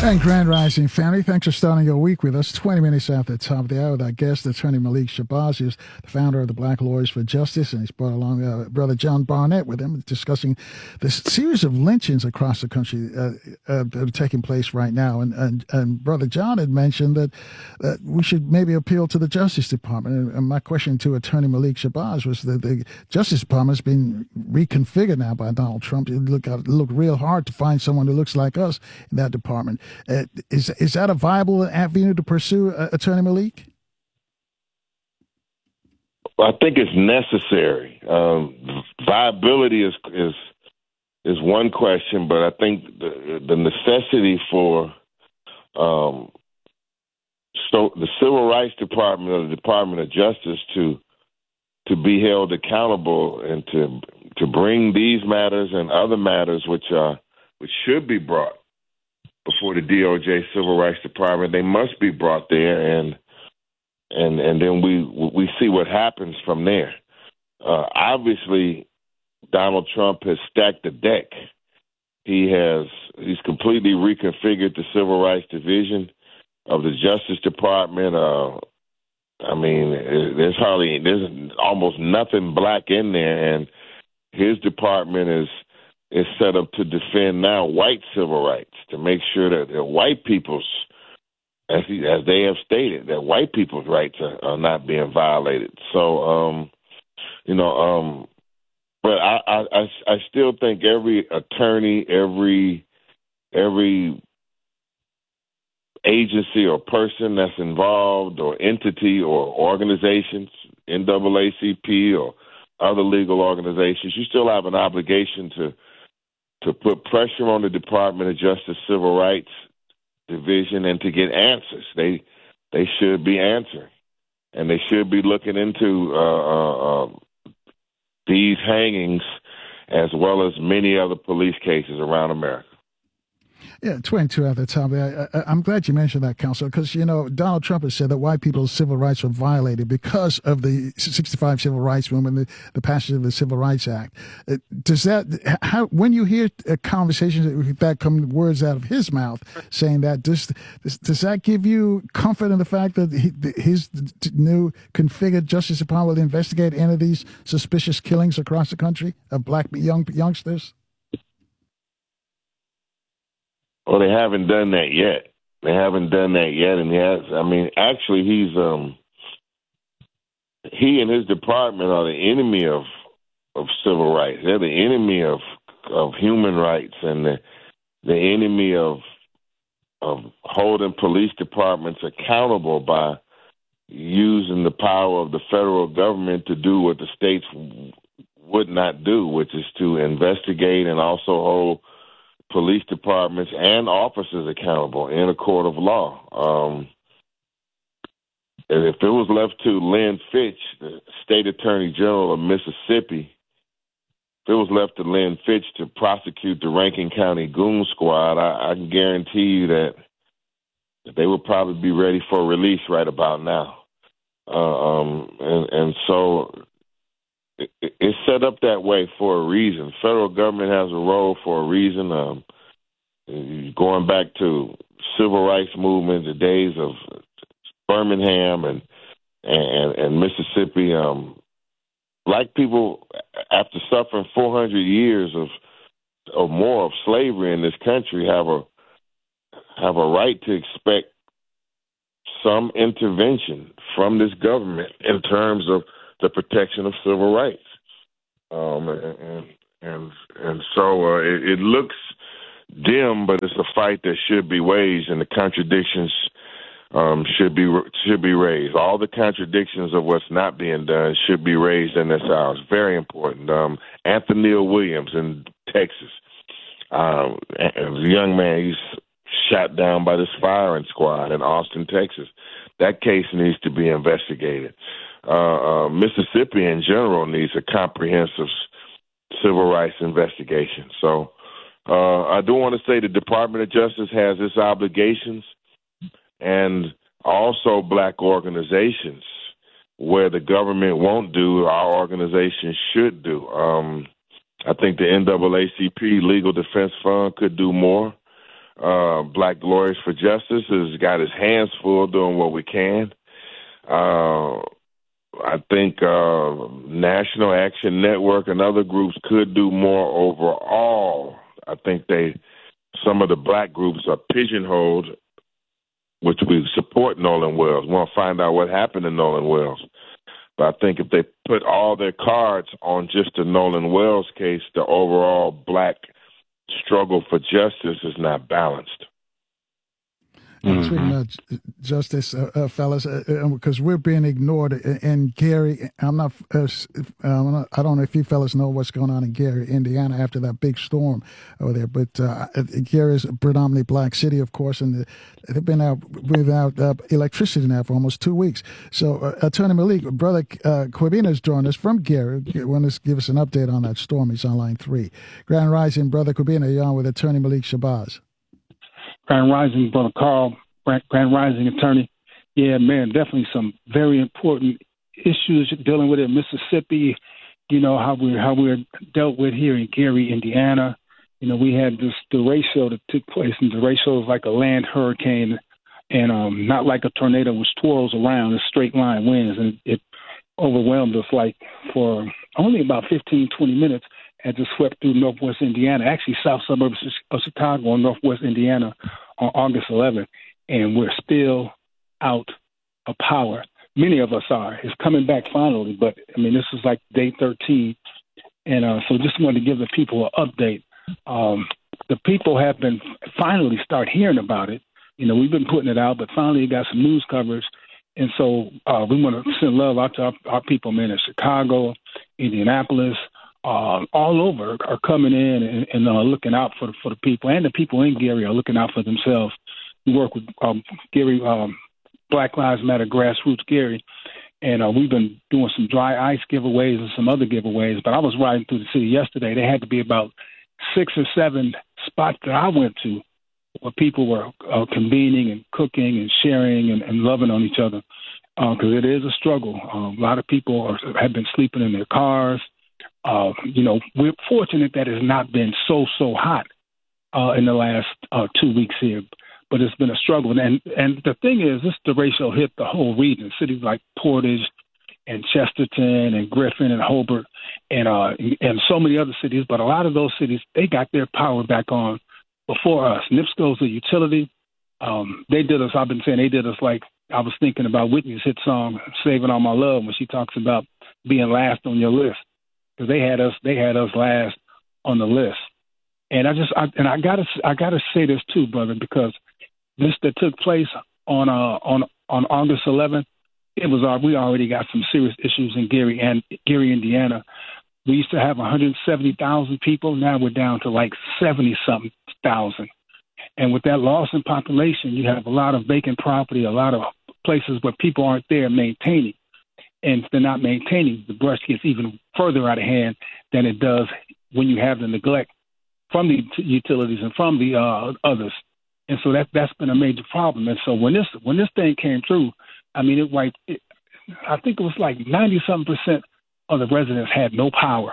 And Grand Rising family, thanks for starting your week with us. 20 minutes after the top of the hour with our guest, Attorney Malik Shabazz, who's the founder of the Black Lawyers for Justice, and he's brought along Brother John Barnett with him, discussing this series of lynchings across the country that are taking place right now. And Brother John had mentioned that we should maybe appeal to the Justice Department. And my question to Attorney Malik Shabazz was that the Justice Department has been reconfigured now by Donald Trump. It look real hard to find someone who looks like us in that department. Is that a viable avenue to pursue, Attorney Malik? Well, I think it's necessary. Viability is one question, but I think the necessity for the Civil Rights Department or the Department of Justice to be held accountable and to bring these matters and other matters which should be brought before the DOJ Civil Rights Department, they must be brought there, and then we see what happens from there. Obviously, Donald Trump has stacked the deck. He's completely reconfigured the Civil Rights Division of the Justice Department. There's almost nothing black in there, and his department is set up to defend now white civil rights, to make sure that the white people's, as they have stated, that white people's rights are not being violated. So, but I still think every attorney, every agency or person that's involved, or entity or organizations, NAACP or other legal organizations, you still have an obligation to put pressure on the Department of Justice Civil Rights Division and to get answers. They should be answering, and they should be looking into these hangings as well as many other police cases around America. Yeah, 22 at the time. I'm glad you mentioned that, Counselor, because, Donald Trump has said that white people's civil rights were violated because of the 65 Civil Rights Movement, the passage of the Civil Rights Act. When you hear conversations that come words out of his mouth saying that, does that give you comfort in the fact that his new configured Justice Department will investigate any of these suspicious killings across the country of black youngsters? Well, they haven't done that yet. And actually, he and his department are the enemy of civil rights. They're the enemy of human rights, and the enemy of holding police departments accountable by using the power of the federal government to do what the states would not do, which is to investigate and also hold police departments and officers accountable in a court of law. And if it was left to Lynn Fitch, the state attorney general of Mississippi, if it was left to Lynn Fitch to prosecute the Rankin County Goon Squad, I can guarantee you that they would probably be ready for release right about now. So it's set up that way for a reason. Federal government has a role for a reason. Going back to civil rights movement, the days of Birmingham and Mississippi, black people, after suffering 400 years or more of slavery in this country, have a right to expect some intervention from this government in terms of the protection of civil rights. So it looks dim, but it's a fight that should be waged, and the contradictions should be raised. All the contradictions of what's not being done should be raised in this hour. It's very important. Anthony Williams in Texas, a young man, he's shot down by this firing squad in Austin, Texas. That case needs to be investigated. Mississippi in general needs a comprehensive civil rights investigation. So I do want to say the Department of Justice has its obligations, and also black organizations where the government won't do, our organizations should do. I think the NAACP Legal Defense Fund could do more. Black Lawyers for Justice has got his hands full doing what we can. I think National Action Network and other groups could do more overall. I think some of the black groups are pigeonholed, which we support Nolan Wells. We want to find out what happened to Nolan Wells. But I think if they put all their cards on just the Nolan Wells case, the overall black struggle for justice is not balanced. Speaking of justice, fellas, because we're being ignored. And Gary, I don't know if you fellas know what's going on in Gary, Indiana, after that big storm over there. But Gary is a predominantly black city, of course, and they've been out without electricity now for almost 2 weeks. So, Attorney Malik, Brother Kwabena has joined us from Gary. Want to give us an update on that storm? He's on line 3. Grand Rising, Brother Kwabena, you're on with Attorney Malik Shabazz. Grand Rising, Brother Carl, Grand Rising Attorney. Yeah, man, definitely some very important issues dealing with in Mississippi. You know, how we're dealt with here in Gary, Indiana. You know, we had this derecho that took place, and derecho is like a land hurricane and not like a tornado which twirls around in straight line winds. And it overwhelmed us like for only about 15, 20 minutes. Had just swept through northwest Indiana, actually south suburbs of Chicago and northwest Indiana on August 11th, and we're still out of power. Many of us are. It's coming back finally, but, I mean, this is like day 13, and so just wanted to give the people an update. The people have been finally start hearing about it. You know, we've been putting it out, but finally got some news coverage, and so we want to send love out to our people, man, in Chicago, Indianapolis, all over are coming in and looking out for the people, and the people in Gary are looking out for themselves. We work with Gary Black Lives Matter Grassroots Gary, and we've been doing some dry ice giveaways and some other giveaways. But I was riding through the city yesterday. There had to be about 6 or 7 spots that I went to where people were convening and cooking and sharing and loving on each other, because it is a struggle. A lot of people have been sleeping in their cars. You know, we're fortunate that it's not been so hot in the last 2 weeks here, but it's been a struggle. And the thing is, this derecho hit the whole region, cities like Portage and Chesterton and Griffin and Hobart and so many other cities. But a lot of those cities, they got their power back on before us. NIPSCO's a utility. They did us, I've been saying they did us like I was thinking about Whitney's hit song, Saving All My Love, when she talks about being last on your list. Because they had us last on the list, and I gotta say this too, brother, because this that took place on August 11th, we already got some serious issues in Gary, Indiana. We used to have 170,000 people. Now we're down to like 70-something thousand, and with that loss in population, you have a lot of vacant property, a lot of places where people aren't there maintaining. And if they're not maintaining, the brush gets even further out of hand than it does when you have the neglect from the utilities and from the others. And so that's been a major problem. And so when this thing came through, I mean, I think it was like 90-something% of the residents had no power.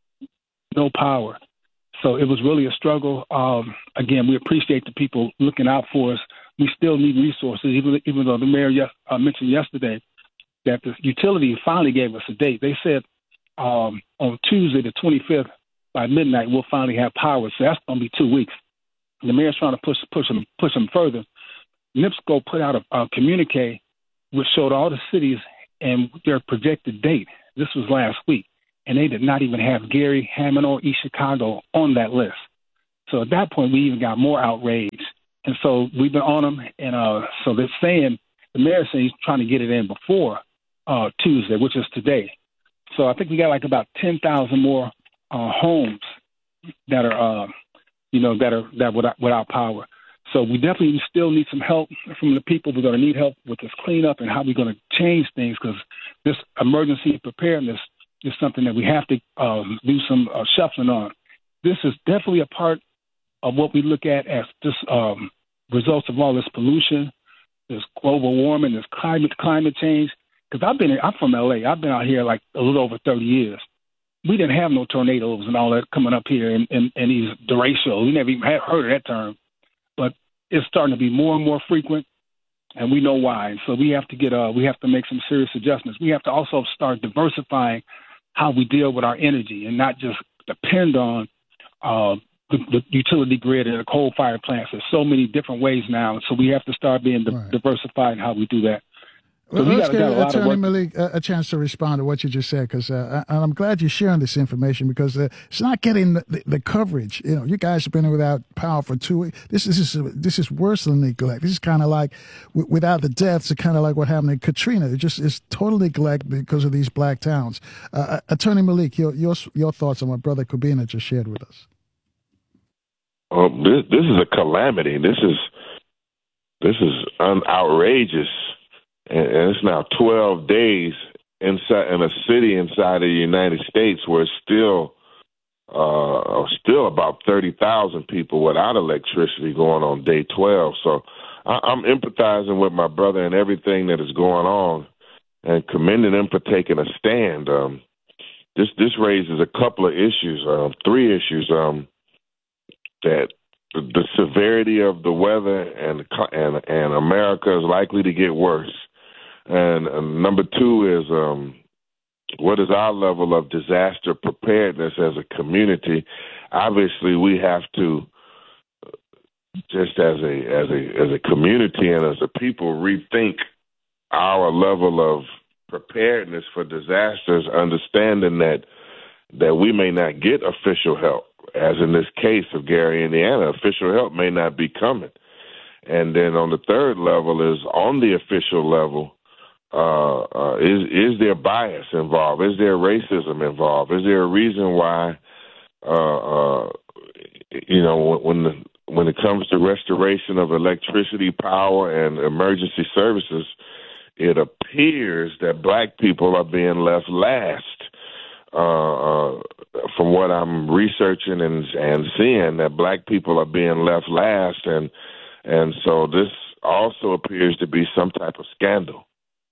So it was really a struggle. Again, we appreciate the people looking out for us. We still need resources, even though the mayor mentioned yesterday that the utility finally gave us a date. They said on Tuesday, the 25th, by midnight, we'll finally have power. So that's going to be 2 weeks. And the mayor's trying to push them further. NIPSCO put out a communique which showed all the cities and their projected date. This was last week. And they did not even have Gary, Hammond, or East Chicago on that list. So at that point, we even got more outrage. And so we've been on them. And so they're saying, the mayor's saying he's trying to get it in before Tuesday, which is today. So I think we got like about 10,000 more homes that are, without power. So we definitely still need some help from the people. We're going to need help with this cleanup and how we're going to change things, because this emergency preparedness is something that we have to do some shuffling on. This is definitely a part of what we look at as just results of all this pollution, this global warming, this climate change. Because I'm from LA. I've been out here like a little over 30 years. We didn't have no tornadoes and all that coming up here in these derechos. We never even had heard of that term. But it's starting to be more and more frequent, and we know why. So we have to make some serious adjustments. We have to also start diversifying how we deal with our energy and not just depend on the utility grid and the coal-fired plants. There's so many different ways now, so we have to start being diversified in how we do that. Well, let's give Attorney Malik a chance to respond to what you just said, because I'm glad you're sharing this information, because it's not getting the coverage. You know, you guys have been without power for 2 weeks. This is worse than neglect. This is kind of like, without the deaths, it's kind of like what happened in Katrina. It's total neglect because of these black towns. Attorney Malik, your thoughts on what Brother Kubina just shared with us. This is a calamity. This is outrageous. And it's now 12 days inside in a city inside of the United States where it's still about 30,000 people without electricity going on day 12. So I'm empathizing with my brother and everything that is going on, and commending him for taking a stand. This raises a couple of issues, 3 issues. That the severity of the weather and America is likely to get worse. And number 2 is what is our level of disaster preparedness as a community? Obviously, we have to, just as a community and as a people, rethink our level of preparedness for disasters, understanding that we may not get official help, as in this case of Gary, Indiana. Official help may not be coming. And then on the 3rd level is, on the official level, is there bias involved? Is there racism involved? Is there a reason why, when it comes to restoration of electricity, power, and emergency services, it appears that black people are being left last? From what I'm researching and seeing, that black people are being left last, and so this also appears to be some type of scandal.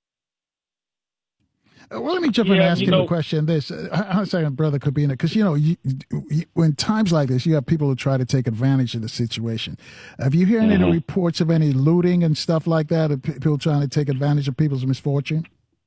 Well, let me jump in and ask you a question. I'm sorry, Brother Kubina, because, when times like this, you have people who try to take advantage of the situation. Have you heard any reports of any looting and stuff like that, of people trying to take advantage of people's misfortune?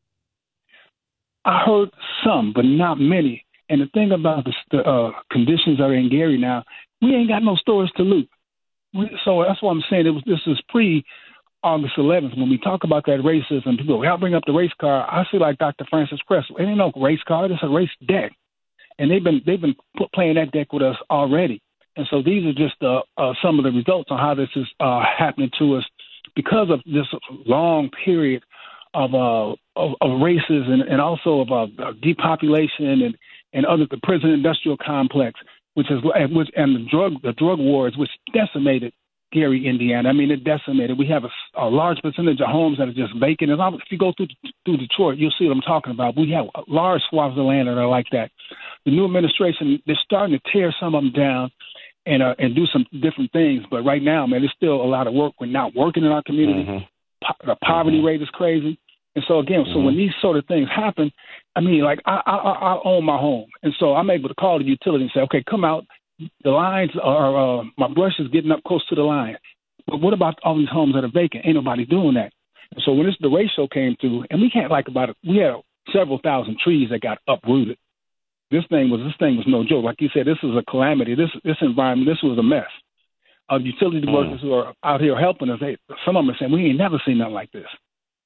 I heard some, but not many. And the thing about the conditions that are in Gary now, we ain't got no stores to loot. So that's why I'm saying this is pre-August 11th. When we talk about that racism, people go, I'll bring up the race car. I feel like Dr. Francis Cress. It ain't no race car. It's a race deck. And they've been playing that deck with us already. And so these are just some of the results on how this is happening to us because of this long period of races and also of depopulation and other, the prison industrial complex, and the drug wars, which decimated Gary, Indiana. I mean, it decimated. We have a large percentage of homes that are just vacant. And if you go through Detroit, you'll see what I'm talking about. We have large swaths of land that are like that. The new administration, they're starting to tear some of them down and do some different things. But right now, man, there's still a lot of work. We're not working in our community. The poverty rate is crazy. And so, again, so when these sort of things happen, I mean, like, I own my home. And so I'm able to call the utility and say, okay, come out. The lines are, my brush is getting up close to the line. But what about all these homes that are vacant? Ain't nobody doing that. And so when the ratio came through, and we had we had several thousand trees that got uprooted. This thing was no joke. Like you said, this is a calamity. This environment, this was a mess. Utility workers who are out here helping us, some of them are saying, we ain't never seen nothing like this.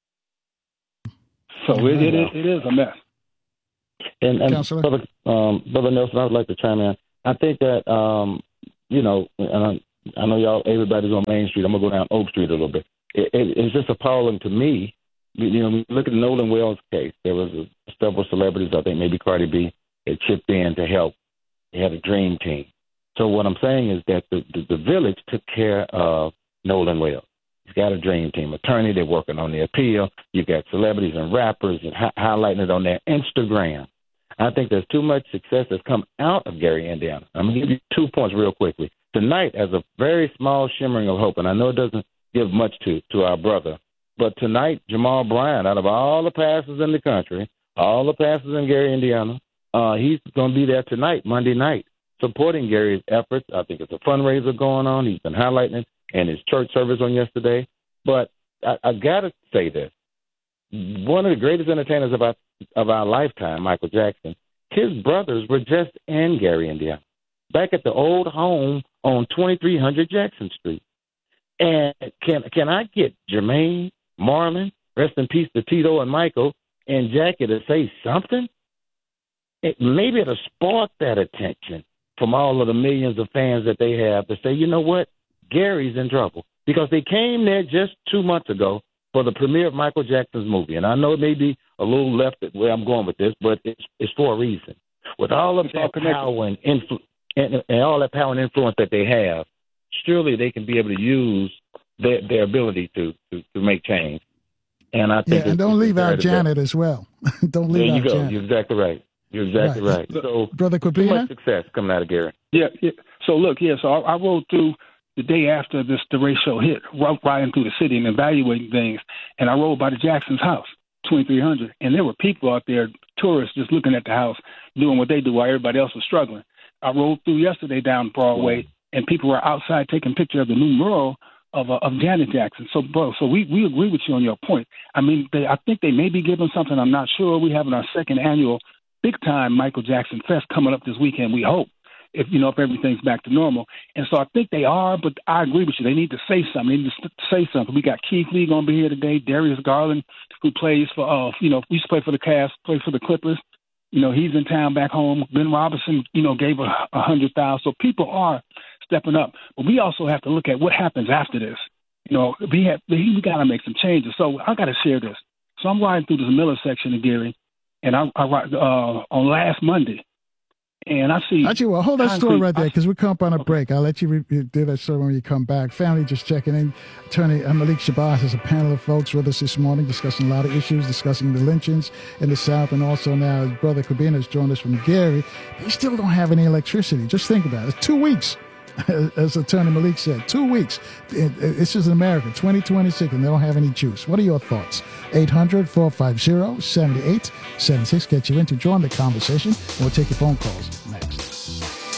So it is a mess. And Brother Nelson, I would like to chime in. I think that, and I know everybody's on Main Street. I'm going to go down Oak Street a little bit. It's just appalling to me. When you look at the Nolan Wells case, there was several celebrities, I think maybe Cardi B, that chipped in to help. They had a dream team. So what I'm saying is that the village took care of Nolan Wells. He's got a dream team. Attorney, they're working on the appeal. You've got celebrities and rappers and highlighting it on their Instagram. I think there's too much success that's come out of Gary, Indiana. I'm going to give you 2 points real quickly. Tonight, as a very small shimmering of hope, and I know it doesn't give much to our brother, but tonight, Jamal Bryant, out of all the pastors in the country, all the pastors in Gary, Indiana, he's going to be there tonight, Monday night, supporting Gary's efforts. I think it's a fundraiser going on. He's been highlighting it. and his church service on yesterday. But I got to say this. One of the greatest entertainers of our lifetime, Michael Jackson, his brothers were just in Gary, Indiana, back at the old home on 2300 Jackson Street. And can I get Jermaine, Marlon, rest in peace to Tito and Michael, and Jackie to say something? Maybe it'll spark that attention from all of the millions of fans that they have to say, you know what, Gary's in trouble. Because they came there just 2 months ago for the premiere of Michael Jackson's movie. And I know it may be a little left at where I'm going with this, but it's for a reason. With all of that power and all that power and influence that they have, surely they can be able to use their ability to make change. And I think and don't leave out Janet as well. Don't leave out Janet. There you go. You're exactly right. You're exactly right. So, Brother Kubina? Too much success coming out of Gary. Yeah. So, look, so I rode through the day after the race show hit, riding through the city and evaluating things, and I rode by the Jackson's house, 2300, and there were people out there, tourists, just looking at the house, doing what they do while everybody else was struggling. I rode through yesterday down Broadway, and people were outside taking pictures of the new mural of Janet Jackson. So, bro, we agree with you on your point. I mean, I think they may be giving something. I'm not sure. We're having our second annual big-time Michael Jackson Fest coming up this weekend, we hope, if everything's back to normal. And so I think they are, but I agree with you. They need to say something. They need to say something. We got Keith Lee going to be here today, Darius Garland, who plays for, we used to play for the Cavs, play for the Clippers. He's in town back home. Ben Robinson, gave $100,000. So people are stepping up. But we also have to look at what happens after this. We got to make some changes. So I got to share this. So I'm riding through the Miller section of Gary, and I ride on last Monday. And I see. Actually, well, hold that story right there because we come up on a break. I'll let you do that story when you come back. Family just checking in. Attorney Malik Shabazz has a panel of folks with us this morning discussing a lot of issues, discussing the lynchings in the South. And also now his brother Kubina has joined us from Gary. They still don't have any electricity. Just think about it. It's 2 weeks. As Attorney Malik said, 2 weeks. This is in America, 2026, and they don't have any juice. What are your thoughts? 800-450-7876. Get you in to join the conversation, and we'll take your phone calls next.